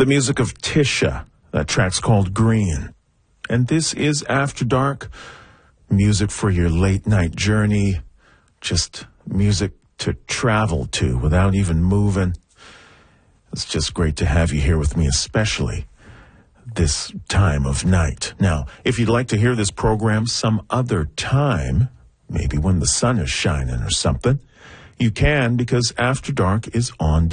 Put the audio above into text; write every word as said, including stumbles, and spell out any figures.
The music of Tisha. That track's called Green. And this is After Dark. Music for your late night journey. Just music to travel to without even moving. It's just great to have you here with me, especially this time of night. Now, if you'd like to hear this program some other time, maybe when the sun is shining or something, you can, because After Dark is on